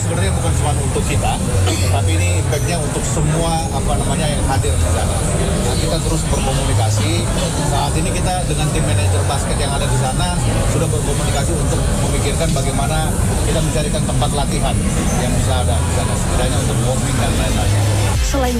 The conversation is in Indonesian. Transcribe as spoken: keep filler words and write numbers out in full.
sebenarnya bukan cuma untuk kita, tapi ini impact-nya untuk semua apa namanya yang hadir di sana. Nah, kita terus berkomunikasi. Saat ini kita dengan tim manajer basket yang ada di sana sudah berkomunikasi untuk memikirkan bagaimana kita mencarikan tempat latihan yang bisa ada di sana, setidaknya untuk warming dan lain-lain. Selain